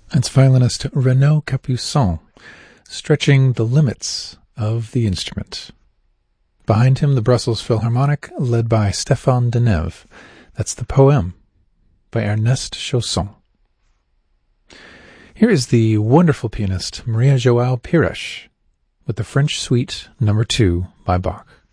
It's violinist Renaud Capuçon, stretching the limits of the instrument. Behind him, the Brussels Philharmonic, led by Stéphane Denève. That's the Poème by Ernest Chausson. Here is the wonderful pianist Maria João Pires with the French Suite No. 2 by Bach.